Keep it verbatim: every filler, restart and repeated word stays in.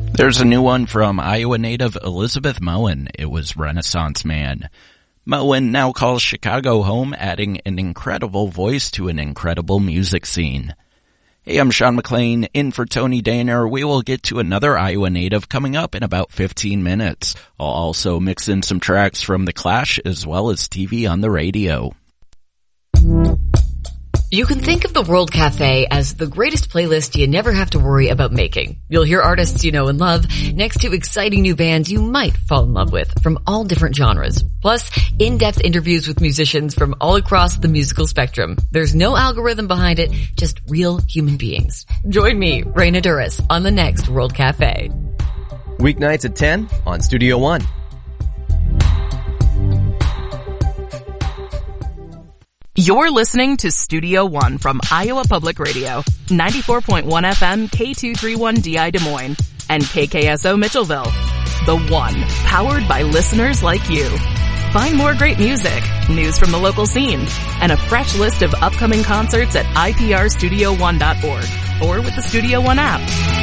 There's a new one from Iowa native Elizabeth Moen. It was Renaissance Man. Moen now calls Chicago home, adding an incredible voice to an incredible music scene. Hey, I'm Sean McLean, in for Tony Daner. We will get to another Iowa native coming up in about fifteen minutes. I'll also mix in some tracks from The Clash as well as T V on the radio. You can think of the World Cafe as the greatest playlist you never have to worry about making. You'll hear artists you know and love next to exciting new bands you might fall in love with from all different genres. Plus, in-depth interviews with musicians from all across the musical spectrum. There's no algorithm behind it, just real human beings. Join me, Raina Duras, on the next World Cafe. Weeknights at ten on Studio One. You're listening to Studio One from Iowa Public Radio, ninety-four point one F M, K two thirty-one D I Des Moines, and K K S O Mitchellville. The One, powered by listeners like you. Find more great music, news from the local scene, and a fresh list of upcoming concerts at I P R studio one dot org or with the Studio One app.